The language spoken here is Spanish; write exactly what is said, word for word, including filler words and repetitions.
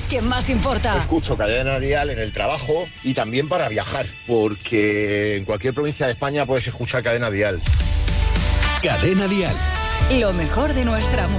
quien más importa. Escucho Cadena Dial en el trabajo y también para viajar, porque en cualquier provincia de España puedes escuchar Cadena Dial. Cadena Dial. Lo mejor de nuestra música.